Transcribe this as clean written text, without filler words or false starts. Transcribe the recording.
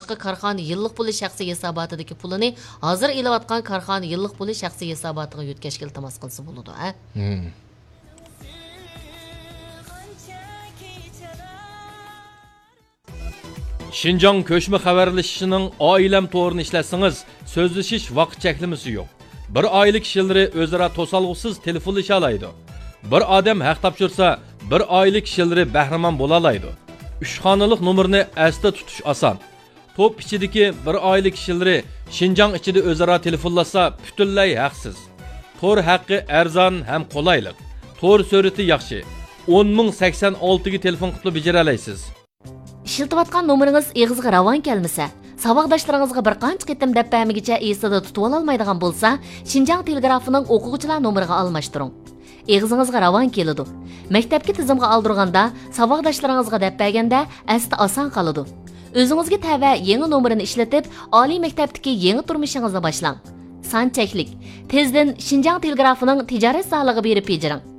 boshqa korxona yillik puli shaxsiy hisobotidagi pulini hozir elayotgan korxona yillik puli shaxsiy hisobotiga yetkazishga iltimos qilsa bo'ladi. Şinjan köşme xabarlashishining oilam to'g'rini ishlatsangiz, so'zlashish vaqt cheklimasi yo'q. Bir oylik kishilar o'zaro to'salg'usiz telefonlasha oladi. Bir odam haq topshirsa, bir oylik kishilar bahramon bo'la oladi. 3 xonalik nomerni asda tutish oson. Top ichidagi bir oylik kishilar Şinjan ichida o'zaro telefonlasa, butunlay haqsiz. Tor haqqi arzon ham qulaylik. Tor surati yaxshi. 10.086 ga telefon qilib bejara olasiz. İşiltiyotgan nomeringiz eg'izga ravon kelmasa, saboqdoshlaringizga bir qancha qitim deb bermigicha esida tutib ololmaydigan bo'lsa, Şinjan telegrafining o'quvchilar nomeriga almashtiring. Eg'izingizga ravon keladi. Maktabga tizimga oldirganda, saboqdoshlaringizga deb berganda asli oson qoladi. O'zingizga tava yangi nomerini ishlatib, oliy maktabdagi yangi turmushingizni boshlang. Son cheklik. Tezdan Şinjan telegrafining tijorat soliga berib bejiring.